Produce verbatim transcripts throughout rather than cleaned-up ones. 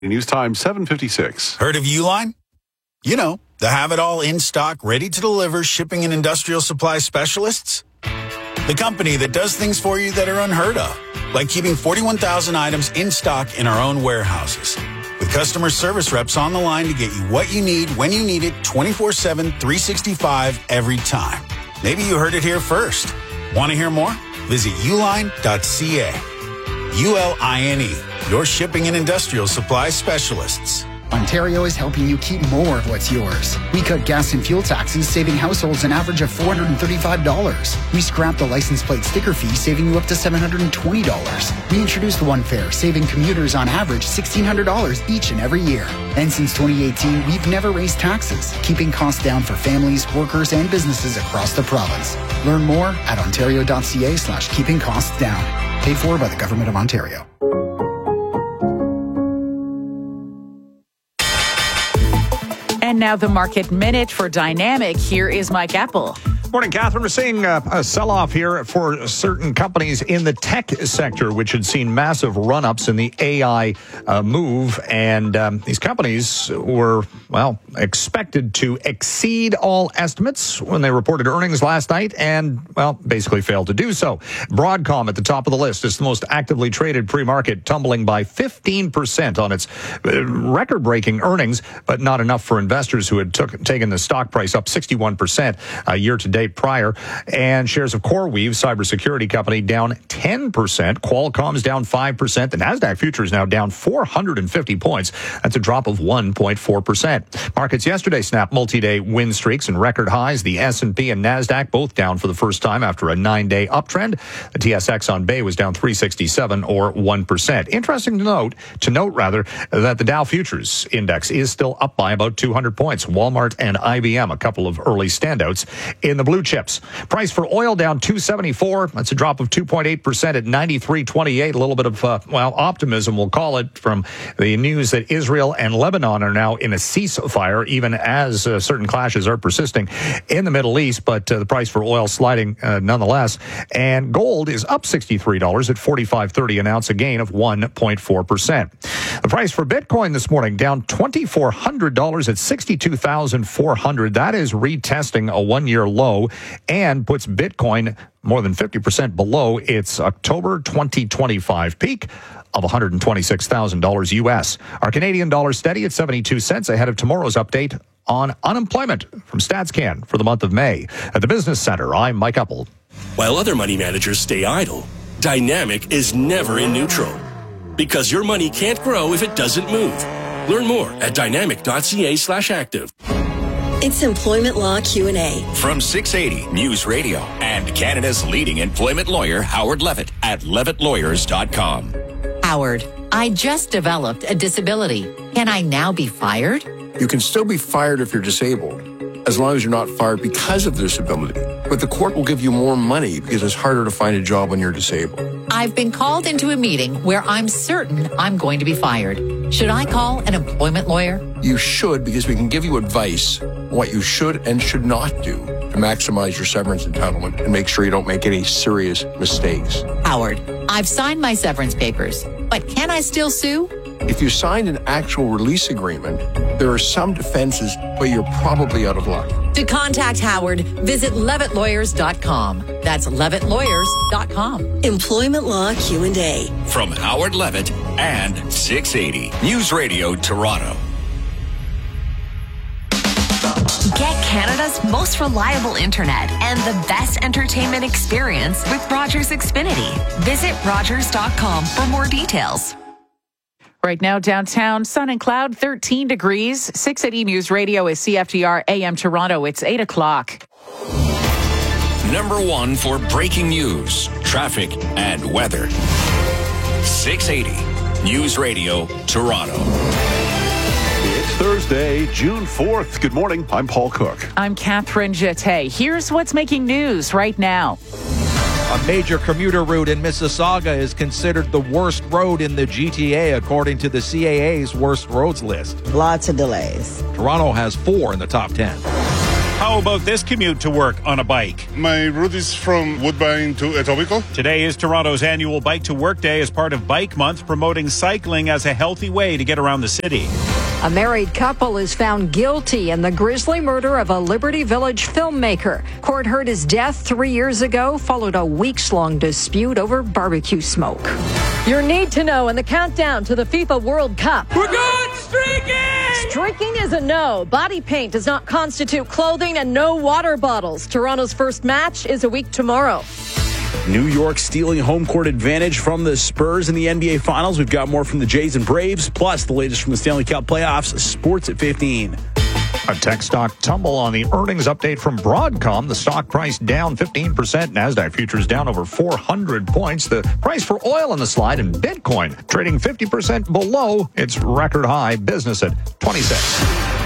News time seven fifty-six. Heard of Uline? You know, the have-it-all in-stock, ready-to-deliver shipping and industrial supply specialists. The company that does things for you that are unheard of, like keeping forty-one thousand items in stock in our own warehouses. With customer service reps on the line to get you what you need, when you need it, twenty-four seven, three sixty-five, every time. Maybe you heard it here first. Want to hear more? Visit uline dot c a. U L I N E, your shipping and industrial supply specialists. Ontario is helping you keep more of what's yours. We cut gas and fuel taxes, saving households an average of four hundred thirty-five dollars. We scrapped the license plate sticker fee, saving you up to seven hundred twenty dollars. We introduced One Fare, saving commuters on average sixteen hundred dollars each and every year. And since twenty eighteen, we've never raised taxes, keeping costs down for families, workers, and businesses across the province. Learn more at ontario dot c a slash keeping costs down. Paid for by the Government of Ontario. And now the Market Minute for Dynamic. Here is Mike Apple. Morning, Catherine. We're seeing uh, a sell-off here for certain companies in the tech sector, which had seen massive run-ups in the A I uh, move. And um, these companies were, well, expected to exceed all estimates when they reported earnings last night and, well, basically failed to do so. Broadcom at the top of the list is the most actively traded pre-market, tumbling by fifteen percent on its uh, record-breaking earnings, but not enough for investors who had took, taken the stock price up sixty-one percent uh, year-to-date prior. And shares of CoreWeave, cybersecurity company, down ten percent. Qualcomm's down five percent. The NASDAQ future is now down four hundred fifty points. That's a drop of one point four percent. Markets yesterday snapped multi-day win streaks and record highs. The S and P and NASDAQ both down for the first time after a nine-day uptrend. The T S X on Bay was down three sixty-seven or one percent. Interesting to note, to note rather, that the Dow Futures Index is still up by about two hundred points. Walmart and I B M, a couple of early standouts in the blue chips. Price for oil down two seventy-four. That's a drop of two point eight percent at ninety-three twenty-eight. A little bit of, uh, well, optimism, we'll call it, from the news that Israel and Lebanon are now in a ceasefire, even as uh, certain clashes are persisting in the Middle East. But uh, the price for oil sliding uh, nonetheless. And gold is up sixty-three dollars at forty-five thirty an ounce, a gain of one point four percent. The price for Bitcoin this morning down two thousand four hundred dollars at sixty-two thousand four hundred dollars. That is retesting a one-year low and puts Bitcoin more than fifty percent below its October twenty twenty-five peak of one hundred twenty-six thousand dollars U S. Our Canadian dollar steady at seventy-two cents ahead of tomorrow's update on unemployment from StatsCan for the month of May. At the Business Center, I'm Mike Apple. While other money managers stay idle, Dynamic is never in neutral. Because your money can't grow if it doesn't move. Learn more at dynamic dot c a slash active. It's Employment Law Q and A. From six eighty News Radio and Canada's leading employment lawyer, Howard Levitt, at levitt lawyers dot com. Howard, I just developed a disability. Can I now be fired? You can still be fired if you're disabled, as long as you're not fired because of disability. But the court will give you more money because it's harder to find a job when you're disabled. I've been called into a meeting where I'm certain I'm going to be fired. Should I call an employment lawyer? You should, because we can give you advice on what you should and should not do to maximize your severance entitlement and make sure you don't make any serious mistakes. Howard, I've signed my severance papers, but can I still sue? If you signed an actual release agreement, there are some defenses, but you're probably out of luck. To contact Howard, visit levitt lawyers dot com. That's levitt lawyers dot com. Employment Law Q and A. From Howard Levitt and six eighty News Radio Toronto. Get Canada's most reliable internet and the best entertainment experience with Rogers Xfinity. Visit rogers dot com for more details. Right now, downtown, sun and cloud, thirteen degrees. six eighty News Radio is C F T R A M Toronto. It's eight o'clock. Number one for breaking news, traffic, and weather. six eighty News Radio Toronto. It's Thursday, June fourth. Good morning. I'm Paul Cook. I'm Catherine Jeté. Here's what's making news right now. A major commuter route in Mississauga is considered the worst road in the G T A, according to the C A A's worst roads list. Lots of delays. Toronto has four in the top ten. How about this commute to work on a bike? My route is from Woodbine to Etobicoke. Today is Toronto's annual Bike to Work Day as part of Bike Month, promoting cycling as a healthy way to get around the city. A married couple is found guilty in the grisly murder of a Liberty Village filmmaker. Court heard his death three years ago, followed a weeks-long dispute over barbecue smoke. Your need to know in the countdown to the FIFA World Cup. We're going streaking! Streaking is a no. Body paint does not constitute clothing, and no water bottles. Toronto's first match is a week tomorrow. New York stealing home court advantage from the Spurs in the N B A Finals. We've got more from the Jays and Braves, plus the latest from the Stanley Cup playoffs. Sports at fifteen. A tech stock tumble on the earnings update from Broadcom. The stock price down fifteen percent. NASDAQ futures down over four hundred points. The price for oil on the slide, and Bitcoin trading fifty percent below its record high. Business at twenty-six.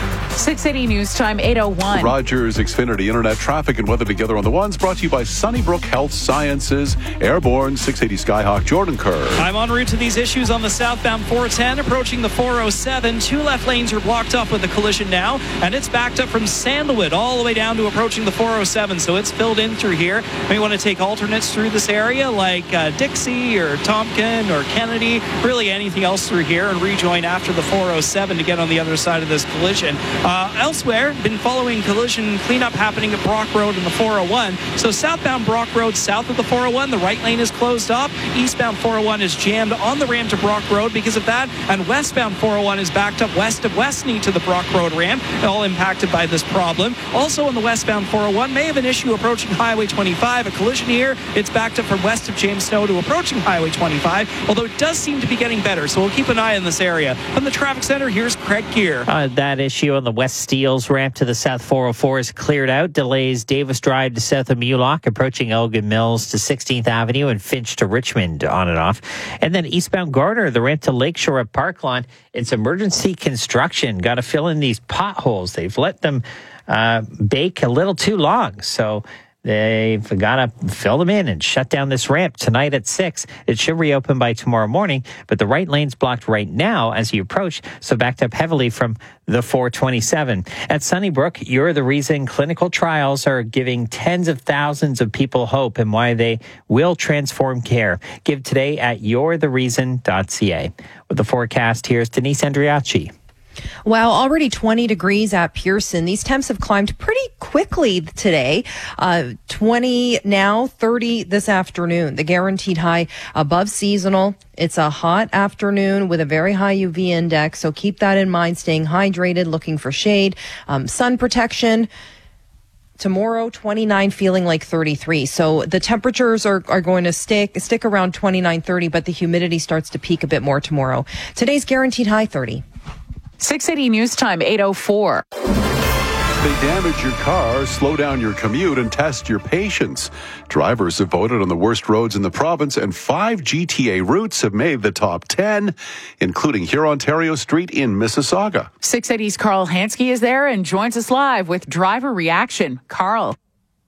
six eighty News Time, eight oh one. Rogers Xfinity Internet traffic and weather together on the ones, brought to you by Sunnybrook Health Sciences. Airborne, six eighty Skyhawk, Jordan Kerr. I'm en route to these issues on the southbound four ten, approaching the four oh seven. Two left lanes are blocked off with a collision now, and it's backed up from Sandalwood all the way down to approaching the four oh seven, so it's filled in through here. May want to take alternates through this area, like uh, Dixie or Tompkin or Kennedy, really anything else through here, and rejoin after the four oh seven to get on the other side of this collision. Uh, elsewhere, been following collision cleanup happening at Brock Road and the four oh one. So southbound Brock Road, south of the four oh one, the right lane is closed off. Eastbound four oh one is jammed on the ramp to Brock Road because of that. And westbound four oh one is backed up west of Westney to the Brock Road ramp, all impacted by this problem. Also on the westbound four oh one, may have an issue approaching Highway twenty-five. A collision here. It's backed up from west of James Snow to approaching Highway twenty-five, although it does seem to be getting better. So we'll keep an eye on this area. From the traffic center, here's Craig Gear. Uh, that issue on the West Steeles ramp to the South four oh four is cleared out. Delays Davis Drive to south of Mulock, approaching Elgin Mills to sixteenth Avenue and Finch to Richmond on and off. And then eastbound Garner, the ramp to Lakeshore at Parklawn, it's emergency construction. Got to fill in these potholes. They've let them uh, bake a little too long. So they've got to fill them in and shut down this ramp tonight at six. It should reopen by tomorrow morning, but the right lane's blocked right now as you approach, so backed up heavily from the four twenty-seven. At Sunnybrook, You're the Reason clinical trials are giving tens of thousands of people hope and why they will transform care. Give today at you're the reason dot c a. With the forecast, here's Denise Andriachi. Wow, already twenty degrees at Pearson. These temps have climbed pretty quickly today. Uh, twenty now, thirty this afternoon. The guaranteed high above seasonal. It's a hot afternoon with a very high U V index, so keep that in mind, staying hydrated, looking for shade, um, sun protection. Tomorrow, twenty-nine, feeling like thirty-three. So the temperatures are, are going to stick, stick around twenty-nine, thirty, but the humidity starts to peak a bit more tomorrow. Today's guaranteed high, thirty. six eighty News Time, eight oh four. They damage your car, slow down your commute, and test your patience. Drivers have voted on the worst roads in the province, and five G T A routes have made the top ten, including Hurontario Street in Mississauga. six eighty's Carl Hansky is there and joins us live with driver reaction. Carl.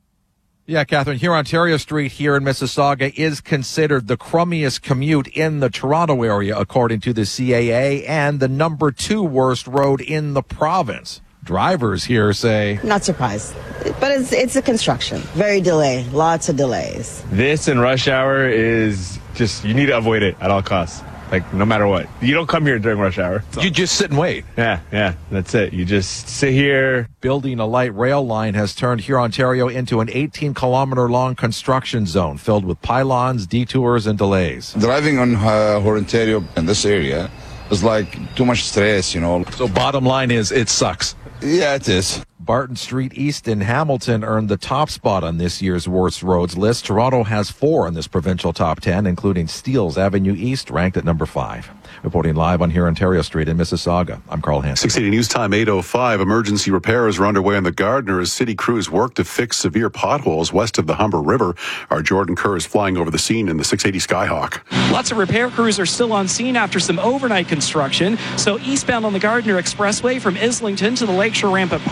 Yeah, Catherine, Hurontario Street here in Mississauga is considered the crummiest commute in the Toronto area, according to the C A A, and the number two worst road in the province. Drivers here say, not surprised, but it's it's a construction. Very delay, lots of delays. This in rush hour is just, you need to avoid it at all costs. Like, no matter what. You don't come here during rush hour. So. You just sit and wait. Yeah, yeah, that's it. You just sit here. Building a light rail line has turned Hurontario into an eighteen kilometer long construction zone filled with pylons, detours, and delays. Driving on uh, Hurontario in this area is like too much stress, you know. So bottom line is, it sucks. Yeah, it is. Barton Street East in Hamilton earned the top spot on this year's worst roads list. Toronto has four in this provincial top ten, including Steeles Avenue East, ranked at number five. Reporting live on Hurontario Street in Mississauga, I'm Carl Hansen. six eighty News Time, eight oh five. Emergency repairs are underway on the Gardiner as city crews work to fix severe potholes west of the Humber River. Our Jordan Kerr is flying over the scene in the six eighty Skyhawk. Lots of repair crews are still on scene after some overnight construction. So eastbound on the Gardiner Expressway from Islington to the Lakeshore ramp at Parklawn,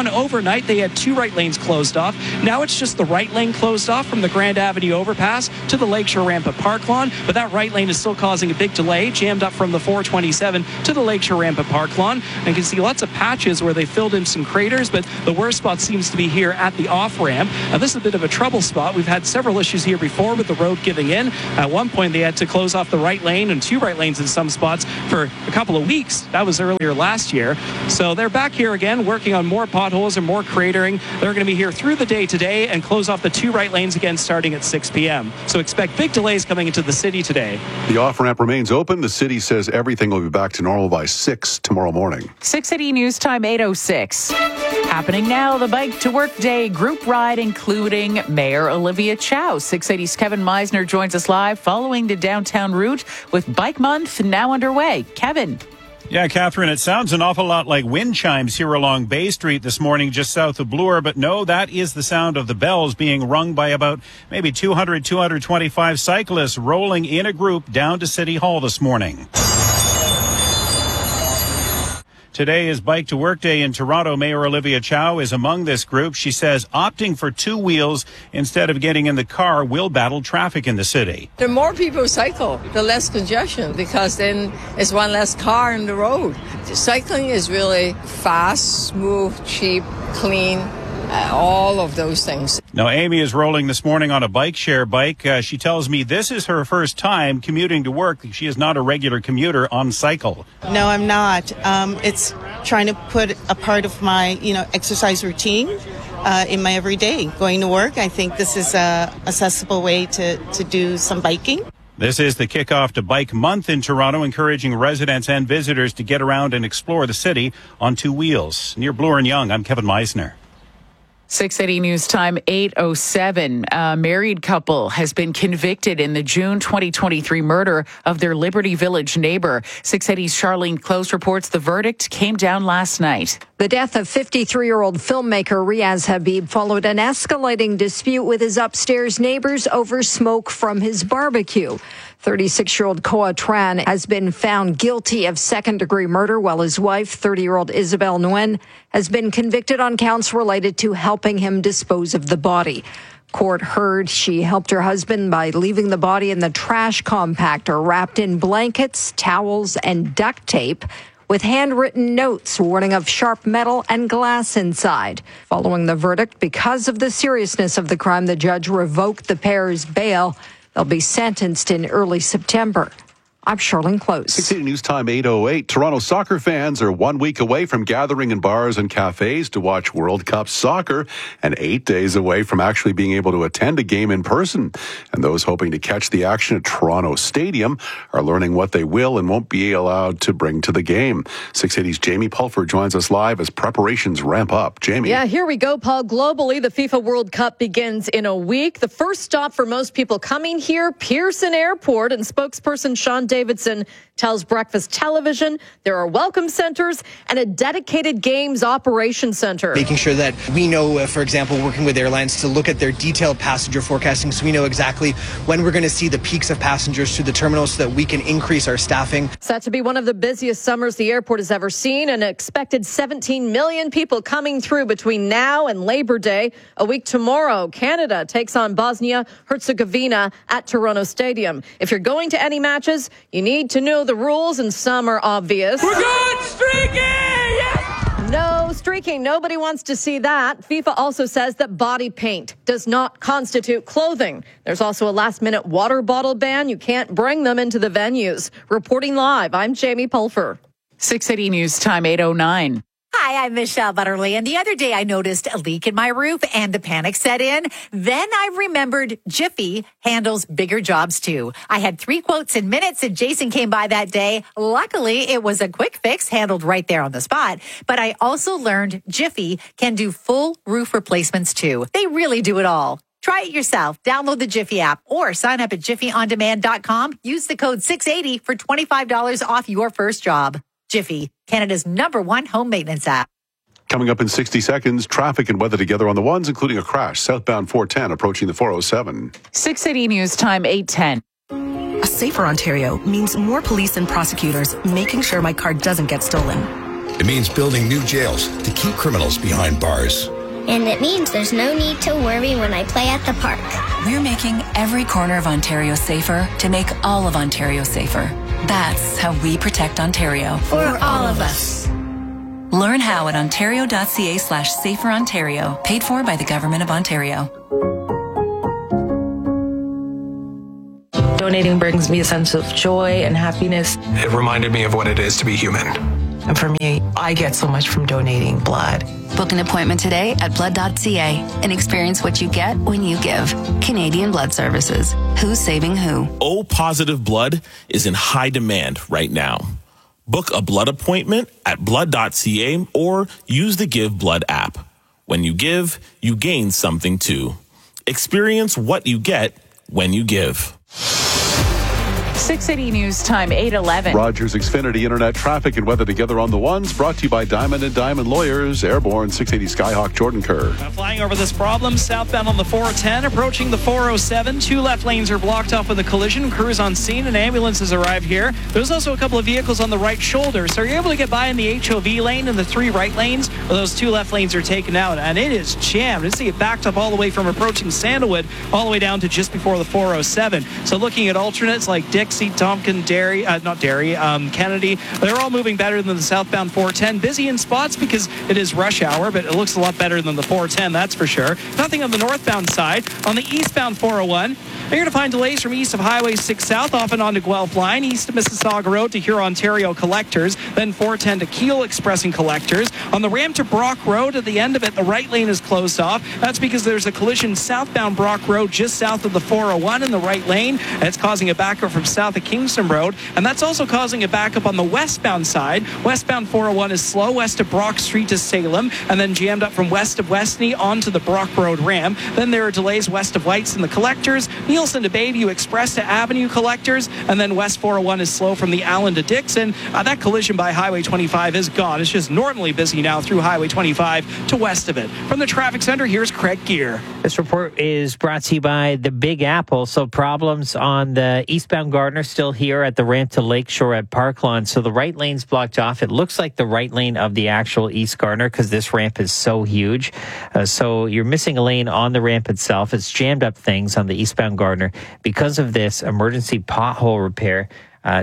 overnight, they had two right lanes closed off. Now it's just the right lane closed off from the Grand Avenue overpass to the Lakeshore ramp at Park Lawn, but that right lane is still causing a big delay, jammed up from the four twenty-seven to the Lakeshore ramp at Park Lawn. And you can see lots of patches where they filled in some craters, but the worst spot seems to be here at the off-ramp. Now, this is a bit of a trouble spot. We've had several issues here before with the road giving in. At one point, they had to close off the right lane and two right lanes in some spots for a couple of weeks. That was earlier last year. So they're back here again, working on more potholes and more cratering. They're going to be here through the day today and close off the two right lanes again starting at six p.m. So expect big delays coming into the city today. The off-ramp remains open. The city says everything will be back to normal by six tomorrow morning. six eighty News Time, eight oh six. Happening now, the Bike to Work Day group ride, including Mayor Olivia Chow. six eighty's Kevin Meisner joins us live following the downtown route with Bike Month now underway. Kevin. Yeah, Catherine, it sounds an awful lot like wind chimes here along Bay Street this morning, just south of Bloor. But no, that is the sound of the bells being rung by about maybe two hundred, two hundred twenty-five cyclists rolling in a group down to City Hall this morning. Today is Bike to Work Day in Toronto. Mayor Olivia Chow is among this group. She says opting for two wheels instead of getting in the car will battle traffic in the city. The more people cycle, the less congestion, because then it's one less car on the road. Cycling is really fast, smooth, cheap, clean, uh, all of those things. Now, Amy is rolling this morning on a bike share bike. Uh, she tells me this is her first time commuting to work. She is not a regular commuter on cycle. No, I'm not. Um, it's trying to put a part of my, you know, exercise routine uh, in my everyday. Going to work, I think this is a accessible way to, to do some biking. This is the kickoff to Bike Month in Toronto, encouraging residents and visitors to get around and explore the city on two wheels. Near Bloor and Yonge, I'm Kevin Meisner. six eighty News Time, eight oh seven. A married couple has been convicted in the June twenty twenty-three murder of their Liberty Village neighbor. six eighty's Charlene Close reports the verdict came down last night. The death of fifty-three-year-old filmmaker Riaz Habib followed an escalating dispute with his upstairs neighbors over smoke from his barbecue. thirty-six-year-old Koa Tran has been found guilty of second-degree murder, while his wife, thirty-year-old Isabel Nguyen, has been convicted on counts related to helping him dispose of the body. Court heard she helped her husband by leaving the body in the trash compactor wrapped in blankets, towels, and duct tape, with handwritten notes warning of sharp metal and glass inside. Following the verdict, because of the seriousness of the crime, the judge revoked the pair's bail. They'll be sentenced in early September. I'm Charlene Close. six eighty News Time, eight oh eight. Toronto soccer fans are one week away from gathering in bars and cafes to watch World Cup soccer and eight days away from actually being able to attend a game in person. And those hoping to catch the action at Toronto Stadium are learning what they will and won't be allowed to bring to the game. six eighty's Jamie Pulford joins us live as preparations ramp up. Jamie. Yeah, here we go, Paul. Globally, the FIFA World Cup begins in a week. The first stop for most people coming here, Pearson Airport, and spokesperson Sean Davidson tells Breakfast Television there are welcome centers and a dedicated games operations center. Making sure that we know, uh, for example, working with airlines to look at their detailed passenger forecasting so we know exactly when we're going to see the peaks of passengers to the terminal so that we can increase our staffing. Set to be one of the busiest summers the airport has ever seen, and expected seventeen million people coming through between now and Labor Day. A week tomorrow, Canada takes on Bosnia-Herzegovina at Toronto Stadium. If you're going to any matches, you need to know the rules, and some are obvious. We're going streaking! Yes! No streaking. Nobody wants to see that. FIFA also says that body paint does not constitute clothing. There's also a last-minute water bottle ban. You can't bring them into the venues. Reporting live, I'm Jamie Pulfer. six eighty News Time, eight oh nine. Hi, I'm Michelle Butterly, and the other day I noticed a leak in my roof and the panic set in. Then I remembered Jiffy handles bigger jobs too. I had three quotes in minutes and Jason came by that day. Luckily, it was a quick fix handled right there on the spot. But I also learned Jiffy can do full roof replacements too. They really do it all. Try it yourself. Download the Jiffy app or sign up at jiffy on demand dot com. Use the code six eighty for twenty-five dollars off your first job. Jiffy, Canada's number one home maintenance app. Coming up in sixty seconds, traffic and weather together on the ones, including a crash southbound four ten approaching the four oh seven. six eighty News Time, eight ten. A safer Ontario means more police and prosecutors making sure my car doesn't get stolen. It means building new jails to keep criminals behind bars. And it means there's no need to worry when I play at the park. We're making every corner of Ontario safer to make all of Ontario safer. That's how we protect Ontario. For all of us. Learn how at ontario.ca slash safer Ontario. Paid for by the Government of Ontario. Donating brings me a sense of joy and happiness. It reminded me of what it is to be human. And for me, I get so much from donating blood. Book an appointment today at blood dot c a and experience what you get when you give. Canadian Blood Services. Who's saving who? O positive blood is in high demand right now. Book a blood appointment at blood dot c a or use the Give Blood app. When you give, you gain something too. Experience what you get when you give. six eighty News Time, eight eleven. Rogers Xfinity Internet traffic and weather together on the ones, brought to you by Diamond and Diamond Lawyers. Airborne six eighty Skyhawk, Jordan Kerr. Now flying over this problem, southbound on the four ten, approaching the four oh seven. Two left lanes are blocked off with a collision. Crews on scene and ambulances arrive here. There's also a couple of vehicles on the right shoulder. So you're able to get by in the H O V lane and the three right lanes, where those two left lanes are taken out. And it is jammed. You see it backed up all the way from approaching Sandalwood all the way down to just before the four oh seven. So looking at alternates like Dixie, Tompkin, Derry, uh, not Derry, um, Kennedy, they're all moving better than the southbound four ten. Busy in spots because it is rush hour, but it looks a lot better than the four ten, that's for sure. Nothing on the northbound side. On the eastbound four oh one, you're going to find delays from east of Highway six South, off and on to Guelph Line, east of Mississauga Road to Huron-Ontario Collectors, then four ten to Keele Expressing Collectors. On the ramp to Brock Road, at the end of it, the right lane is closed off. That's because there's a collision southbound Brock Road just south of the four oh one in the right lane. And it's causing a backup from south of Kingston Road, and that's also causing a backup on the westbound side. Westbound four oh one is slow west of Brock Street to Salem, and then jammed up from west of Westney onto the Brock Road ramp. Then there are delays west of Whites in the Collectors, Nielsen to Bayview Express to Avenue Collectors, and then west four oh one is slow from the Allen to Dixon. Uh, that collision by Highway twenty-five is gone. It's just normally busy now through Highway twenty-five to west of it. From the traffic center, here's Craig Gear. This report is brought to you by the Big Apple. So problems on the eastbound Gardner still here at the ramp to Lakeshore at Parklawn. So the right lane's blocked off. It looks like the right lane of the actual East Gardner because this ramp is so huge. Uh, so you're missing a lane on the ramp itself. It's jammed up things on the eastbound Gardner because of this emergency pothole repair. Uh,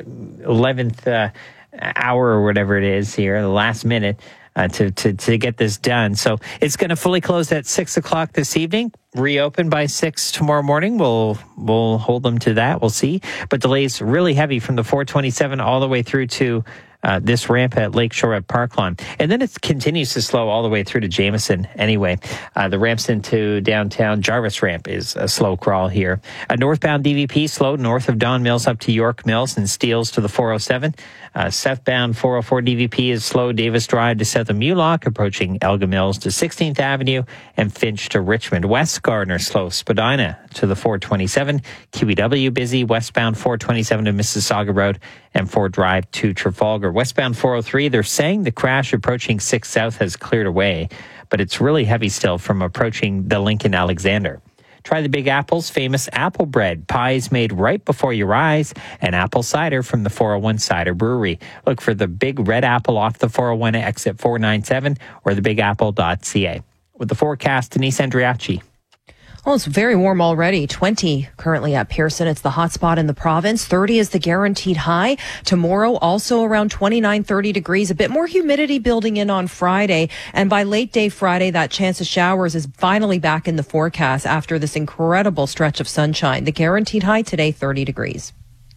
eleventh uh, hour or whatever it is here, the last minute. Uh, to, to, to get this done. So it's going to fully close at six o'clock this evening, reopen by six tomorrow morning. We'll, we'll hold them to that. We'll see. But delays really heavy from the four twenty-seven all the way through to uh, this ramp at Lakeshore at Parklawn. And then it continues to slow all the way through to Jameson anyway. Uh, the ramps into downtown Jarvis ramp is a slow crawl here. A northbound D V P slow north of Don Mills up to York Mills and Steeles to the four oh seven. Uh, southbound four oh four D V P is slow Davis Drive to south of Mulock, approaching Elga Mills to sixteenth Avenue and Finch to Richmond. West Gardner slow Spadina to the four twenty-seven. Q E W busy westbound four twenty-seven to Mississauga Road and Ford Drive to Trafalgar. Westbound four oh three, they're saying the crash approaching six South has cleared away, but it's really heavy still from approaching the Lincoln Alexander. Try the Big Apple's famous apple bread. Pies made right before your eyes, and apple cider from the four oh one Cider Brewery. Look for the Big Red Apple off the four oh one exit four ninety-seven or the big apple dot c a. With the forecast, Denise Andriachi. Well, it's very warm already. twenty currently at Pearson. It's the hot spot in the province. thirty is the guaranteed high. Tomorrow, also around twenty-nine, thirty degrees. A bit more humidity building in on Friday. And by late day Friday, that chance of showers is finally back in the forecast after this incredible stretch of sunshine. The guaranteed high today, thirty degrees.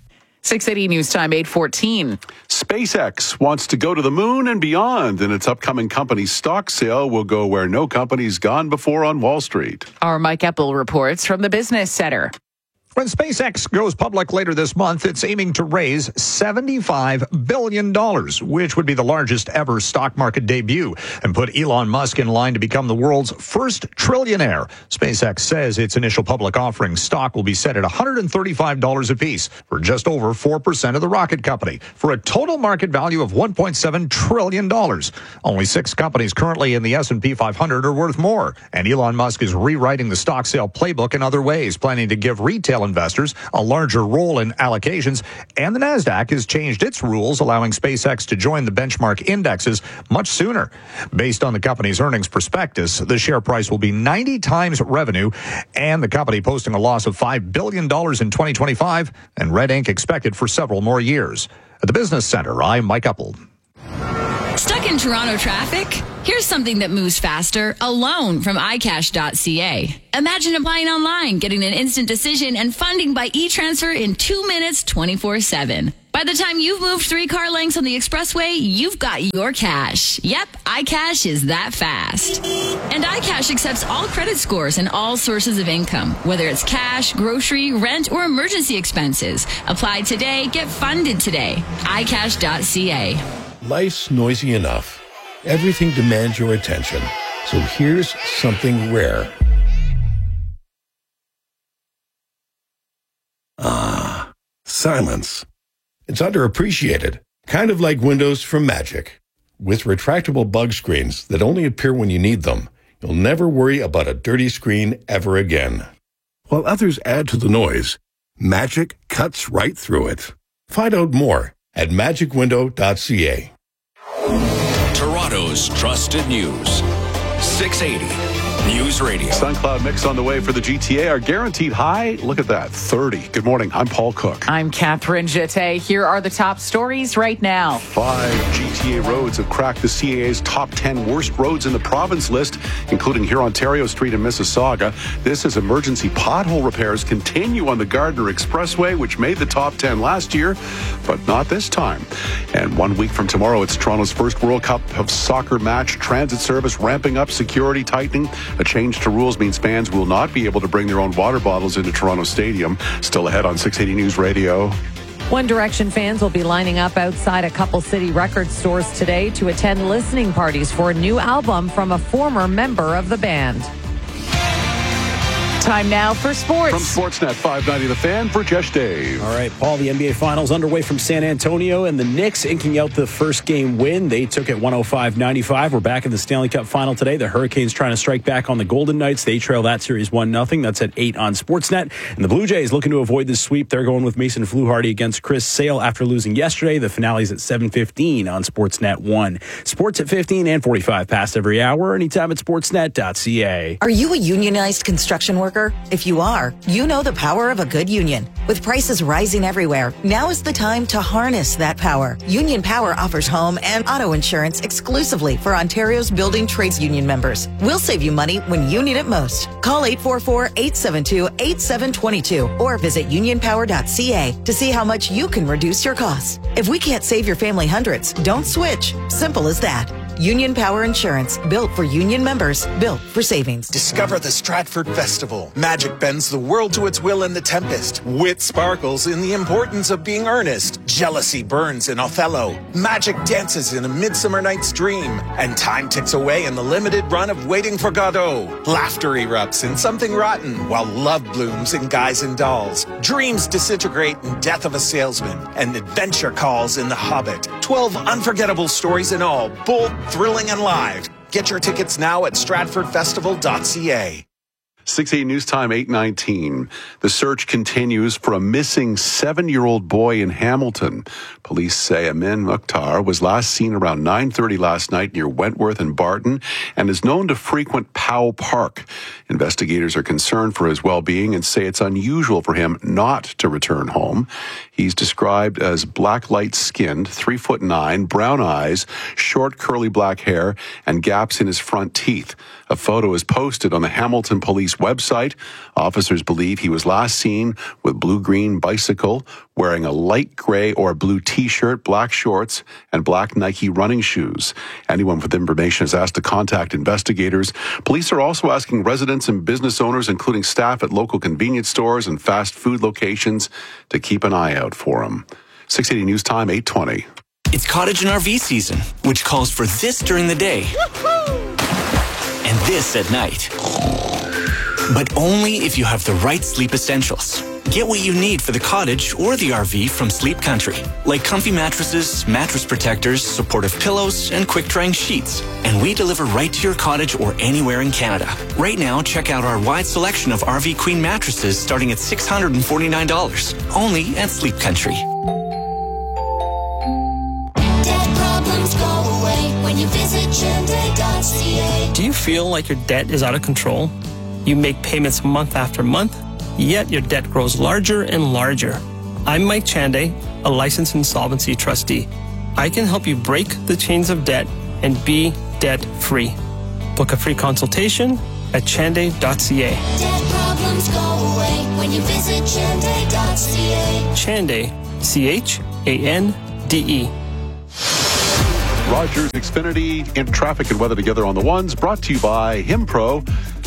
six eighty News Time, eight fourteen. SpaceX wants to go to the moon and beyond, and its upcoming company stock sale will go where no company's gone before on Wall Street. Our Mike Eppel reports from the Business Center. When SpaceX goes public later this month, it's aiming to raise seventy-five billion dollars, which would be the largest ever stock market debut, and put Elon Musk in line to become the world's first trillionaire. SpaceX says its initial public offering stock will be set at one hundred thirty-five dollars apiece for just over four percent of the rocket company, for a total market value of one point seven trillion dollars. Only six companies currently in the S and P five hundred are worth more, and Elon Musk is rewriting the stock sale playbook in other ways, planning to give retail retail investors a larger role in allocations, and the NASDAQ has changed its rules, allowing SpaceX to join the benchmark indexes much sooner. Based on the company's earnings prospectus, the share price will be ninety times revenue, and the company posting a loss of five billion dollars in twenty twenty-five, and red ink expected for several more years. At the Business Center, I'm Mike Uppel. Stuck in Toronto traffic? Here's something that moves faster, a loan from i cash dot c a. Imagine applying online, getting an instant decision, and funding by e-transfer in two minutes, twenty-four seven. By the time you've moved three car lengths on the expressway, you've got your cash. Yep, iCash is that fast. And iCash accepts all credit scores and all sources of income, whether it's cash, grocery, rent, or emergency expenses. Apply today, get funded today. i cash dot c a. Life's noisy enough. Everything demands your attention. So here's something rare. Ah, silence. It's underappreciated, kind of like windows from Magic. With retractable bug screens that only appear when you need them, you'll never worry about a dirty screen ever again. While others add to the noise, Magic cuts right through it. Find out more at magic window dot c a. Toronto's trusted news. six eighty News Radio. Sun cloud mix on the way for the G T A. Our guaranteed high, look at that, thirty. Good morning. I'm Paul Cook. I'm Catherine Jeté. Here are the top stories right now. Five G T A roads have cracked the C A A's top ten worst roads in the province list, including here Ontario Street in Mississauga. This as emergency pothole repairs continue on the Gardiner Expressway, which made the top ten last year, but not this time. And one week from tomorrow, it's Toronto's first World Cup of Soccer match. Transit service ramping up, security tightening. A change to rules means fans will not be able to bring their own water bottles into Toronto Stadium. Still ahead on six eighty News Radio. One Direction fans will be lining up outside a couple city record stores today to attend listening parties for a new album from a former member of the band. Time now for sports. From Sportsnet five ninety The Fan, for Jesh Dave. All right, Paul, the N B A Finals underway from San Antonio, and the Knicks inking out the first game win. They took it one oh five ninety-five. We're back in the Stanley Cup Final today. The Hurricanes trying to strike back on the Golden Knights. They trail that series one nothing. That's at eight on Sportsnet. And the Blue Jays looking to avoid this sweep. They're going with Mason Fluharty against Chris Sale after losing yesterday. The finale's at seven fifteen on Sportsnet one. Sports at fifteen and forty-five past every hour, anytime at sportsnet dot c a. Are you a unionized construction worker? If you are, you know the power of a good union. With prices rising everywhere, now is the time to harness that power. Union Power offers home and auto insurance exclusively for Ontario's building trades union members. We'll save you money when you need it most. Call eight four four, eight seven two, eight seven two two or visit union power dot c a to see how much you can reduce your costs. If we can't save your family hundreds, don't switch. Simple as that. Union Power Insurance, built for union members, built for savings. Discover the Stratford Festival. Magic bends the world to its will in The Tempest. Wit sparkles in the importance of being earnest. Jealousy burns in Othello. Magic dances in A Midsummer Night's Dream. And time ticks away in the limited run of Waiting for Godot. Laughter erupts in Something Rotten, while love blooms in Guys and Dolls. Dreams disintegrate in Death of a Salesman. And adventure calls in The Hobbit. Twelve unforgettable stories in all, bold, thrilling, and live. Get your tickets now at stratford festival dot c a. six eighty News Time, eight nineteen. The search continues for a missing seven-year-old boy in Hamilton. Police say Amin Mukhtar was last seen around nine thirty last night near Wentworth and Barton and is known to frequent Powell Park. Investigators are concerned for his well-being and say it's unusual for him not to return home. He's described as black light-skinned, three foot nine, brown eyes, short curly black hair, and gaps in his front teeth. A photo is posted on the Hamilton Police website. Officers believe he was last seen with blue-green bicycle, wearing a light gray or blue t-shirt, black shorts, and black Nike running shoes. Anyone with information is asked to contact investigators. Police are also asking residents and business owners, including staff at local convenience stores and fast food locations, to keep an eye out for him. six eighty News Time, eight twenty. It's cottage and R V season, which calls for this during the day. And this at night. But only if you have the right sleep essentials. Get what you need for the cottage or the R V from Sleep Country, like comfy mattresses, mattress protectors, supportive pillows, and quick-drying sheets. And we deliver right to your cottage or anywhere in Canada. Right now, check out our wide selection of R V Queen mattresses starting at six hundred forty-nine dollars, only at Sleep Country. Debt problems go away when you visit Chande dot c a. Do you feel like your debt is out of control? You make payments month after month, yet your debt grows larger and larger. I'm Mike Chande, a licensed insolvency trustee. I can help you break the chains of debt and be debt-free. Book a free consultation at Chande dot c a. Debt problems go away when you visit Chande dot c a. Chande, C H A N D E. Rogers Xfinity in traffic and weather together on the ones, brought to you by Himpro.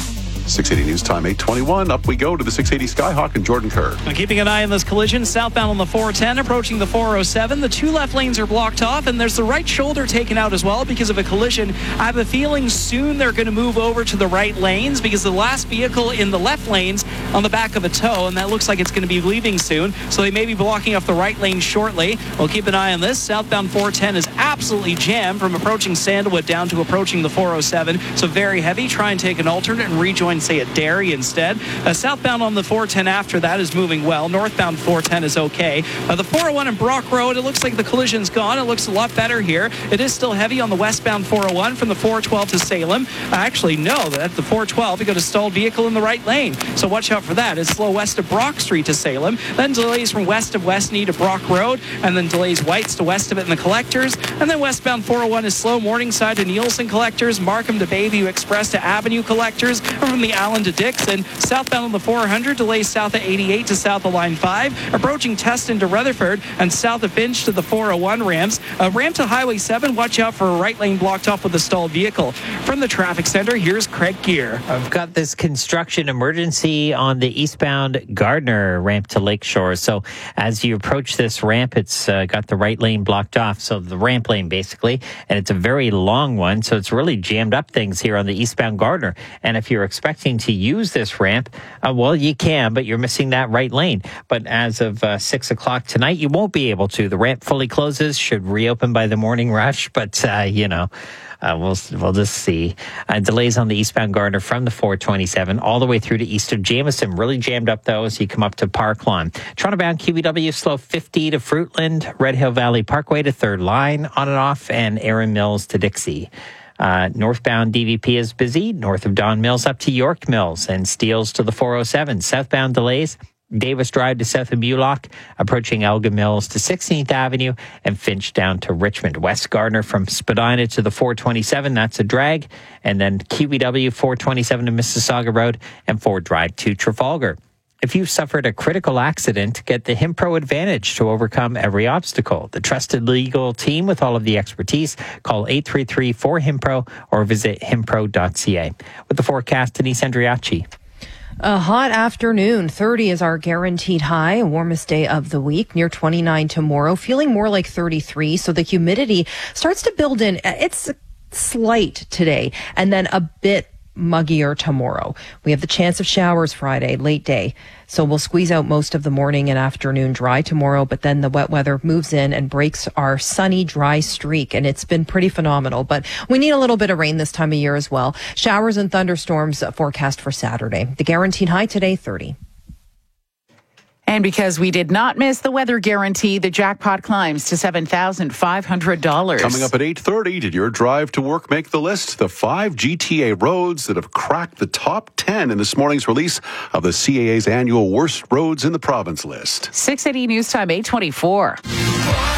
six eighty News Time, eight twenty-one. Up we go to the six eighty Skyhawk and Jordan Kerr. Now keeping an eye on this collision, southbound on the four ten, approaching the four oh seven. The two left lanes are blocked off, and there's the right shoulder taken out as well because of a collision. I have a feeling soon they're going to move over to the right lanes because the last vehicle in the left lanes on the back of a tow, and that looks like it's going to be leaving soon. So they may be blocking off the right lane shortly. We'll keep an eye on this. Southbound four ten is absolutely jammed from approaching Sandalwood down to approaching the four oh seven. So very heavy. Try and take an alternate and rejoin, say, at Derry instead. Uh, southbound on the four ten after that is moving well. Northbound four ten is okay. Uh, the four oh one and Brock Road, it looks like the collision's gone. It looks a lot better here. It is still heavy on the westbound four oh one from the four twelve to Salem. I actually know that at the four twelve, you got a stalled vehicle in the right lane. So watch out for that. It's slow west of Brock Street to Salem. Then delays from west of Westney to Brock Road. And then delays Whites to west of it in the collectors. And then westbound four oh one is slow Morningside to Nielsen collectors. Markham to Bayview Express to Avenue collectors. And from the Allen to Dixon. Southbound on the four hundred, delays south of eighty-eight to south of line five. Approaching Teston to Rutherford and south of Finch to the four oh one ramps. Uh, ramp to Highway seven, watch out for a right lane blocked off with a stalled vehicle. From the traffic center, here's Craig Gear. I've got this construction emergency on the eastbound Gardner ramp to Lakeshore. So as you approach this ramp, it's uh, got the right lane blocked off. So the ramp lane basically, and it's a very long one. So it's really jammed up things here on the eastbound Gardner. And if you're expecting to use this ramp, uh, well, you can, but you're missing that right lane. But as of uh, six o'clock tonight, you won't be able to. The ramp fully closes, should reopen by the morning rush, but, uh, you know, Uh, we'll we'll just see. Uh, delays on the eastbound Gardner from the four twenty-seven all the way through to east of Jameson. Really jammed up, though, as you come up to Park Lawn. Toronto-bound Q B W slow fifty to Fruitland, Red Hill Valley Parkway to Third Line on and off, and Erin Mills to Dixie. Uh, northbound D V P is busy, north of Don Mills up to York Mills, and Steeles to the four oh seven. Southbound delays, Davis Drive to south of Mulock, approaching Elgin Mills to sixteenth Avenue, and Finch down to Richmond. West Gardner from Spadina to the four twenty-seven, that's a drag. And then Q B W four twenty-seven to Mississauga Road, and Ford Drive to Trafalgar. If you've suffered a critical accident, get the Himpro Advantage to overcome every obstacle. The trusted legal team with all of the expertise. Call eight three three four Himpro or visit himpro dot c a. With the forecast, Denise Andriachi. A hot afternoon. thirty is our guaranteed high, warmest day of the week, near twenty-nine tomorrow, feeling more like thirty-three. So the humidity starts to build in. It's slight today and then a bit muggier tomorrow. We have the chance of showers Friday, late day. So we'll squeeze out most of the morning and afternoon dry tomorrow, but then the wet weather moves in and breaks our sunny, dry streak. And it's been pretty phenomenal, but we need a little bit of rain this time of year as well. Showers and thunderstorms forecast for Saturday. The guaranteed high today, thirty. And because we did not miss the weather guarantee, the jackpot climbs to seven thousand five hundred dollars. Coming up at eight thirty, did your drive to work make the list? The five G T A roads that have cracked the top ten in this morning's release of the C A A's annual Worst Roads in the Province list. six eighty News Time, eight twenty-four.